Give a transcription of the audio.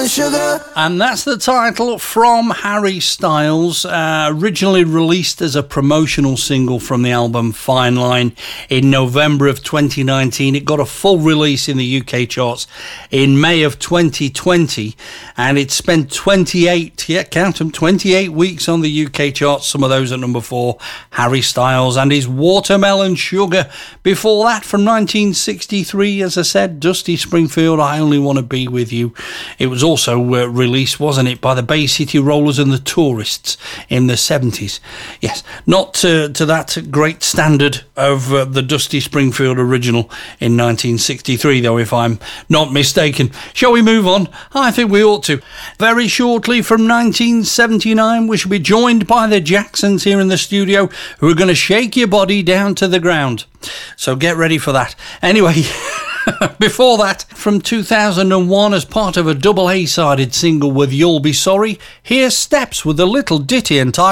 Watermelon Sugar. And that's the title from Harry Styles, originally released as a promotional single from the album Fine Line in November of 2019. It got a full release in the UK charts in May of 2020, and it spent 28 weeks on the UK charts, some of those at number 4, Harry Styles and his Watermelon Sugar. Before that, from 1963, as I said, Dusty Springfield, I Only Want to Be With You. It was also released, wasn't it, by the Bay City Rollers and the Tourists in the 70s. Yes, not to that great standard of the Dusty Springfield original in 1963, though, if I'm not mistaken. Shall we move on? I think we ought to. Very shortly, from 1979, we shall be joined by the Jacksons here in the studio, who are going to shake your body down to the ground. So get ready for that. Anyway, before that, from 2001, as part of a double A-sided single with You'll Be Sorry, here's Steps with a little ditty entitled